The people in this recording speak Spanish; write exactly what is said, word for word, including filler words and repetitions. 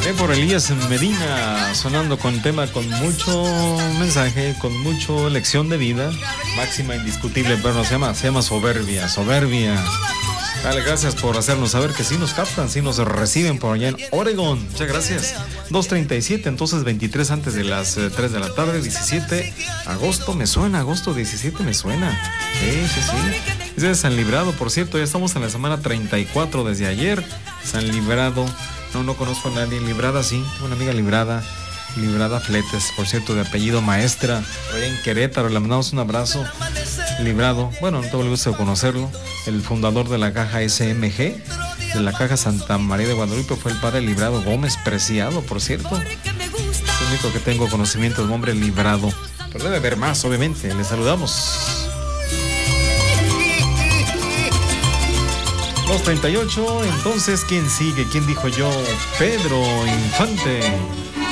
Ve por Elías Medina sonando con tema con mucho mensaje, con mucho lección de vida. Máxima indiscutible, pero se llama, se llama soberbia, soberbia. Dale, gracias por hacernos saber que sí nos captan, sí nos reciben por allá en Oregón. Muchas gracias. dos treinta y siete, entonces veintitrés antes de las eh, tres de la tarde, diecisiete agosto, me suena, agosto diecisiete me suena. Sí, sí, sí. Es de San Librado, por cierto, ya estamos en la semana treinta y cuatro desde ayer. San Librado, no, no conozco a nadie. Librada, sí, una amiga Librada. Librada Fletes, por cierto, de apellido Maestra, allá en Querétaro, le mandamos un abrazo. Librado, bueno, no tengo el gusto de conocerlo, el fundador de la caja S M G, de la caja Santa María de Guadalupe, fue el padre Librado Gómez, preciado, por cierto. Es el único que tengo conocimiento del nombre Librado, pero debe haber más, obviamente. Le saludamos. dos treinta y ocho, entonces, ¿quién sigue? ¿Quién dijo yo? Pedro Infante.